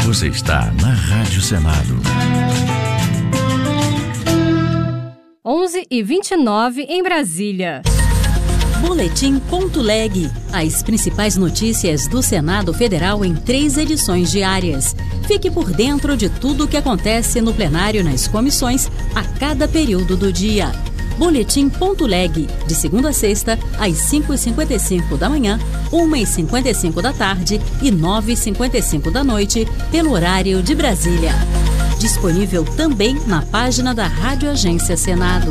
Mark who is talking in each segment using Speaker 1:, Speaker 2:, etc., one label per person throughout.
Speaker 1: Você está na Rádio Senado.
Speaker 2: 11h29 em Brasília.
Speaker 3: Boletim.leg. As principais notícias do Senado Federal em 3 edições diárias. Fique por dentro de tudo o que acontece no plenário nas comissões a cada período do dia. Boletim.leg. De segunda a sexta, às 5h55 da manhã, 1h55 da tarde e 9h55 da noite, pelo horário de Brasília. Disponível também na página da Rádio Agência Senado.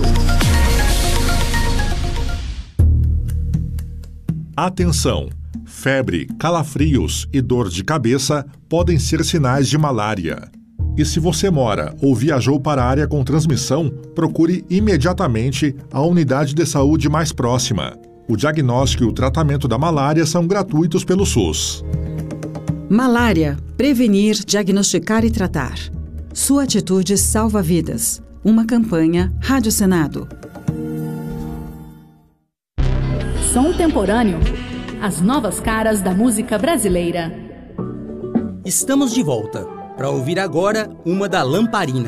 Speaker 4: Atenção! Febre, calafrios e dor de cabeça podem ser sinais de malária. E se você mora ou viajou para a área com transmissão, procure imediatamente a unidade de saúde mais próxima. O diagnóstico e o tratamento da malária são gratuitos pelo SUS.
Speaker 5: Malária. Prevenir, diagnosticar e tratar. Sua atitude salva vidas. Uma campanha Rádio Senado.
Speaker 6: Som Temporâneo. As novas caras da música brasileira.
Speaker 7: Estamos de volta para ouvir agora uma da Lamparina.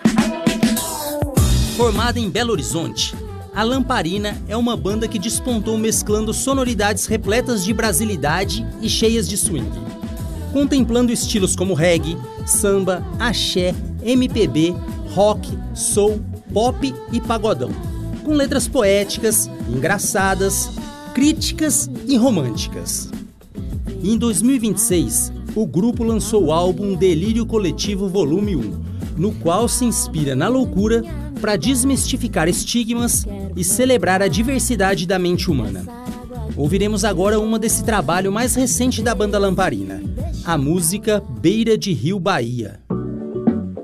Speaker 7: Formada em Belo Horizonte, a Lamparina é uma banda que despontou mesclando sonoridades repletas de brasilidade e cheias de swing, contemplando estilos como reggae, samba, axé, MPB, rock, soul, pop e pagodão, com letras poéticas, engraçadas, críticas e românticas. E em 2026, o grupo lançou o álbum Delírio Coletivo Volume 1, no qual se inspira na loucura para desmistificar estigmas e celebrar a diversidade da mente humana. Ouviremos agora uma desse trabalho mais recente da banda Lamparina, a música Beira de Rio Bahia.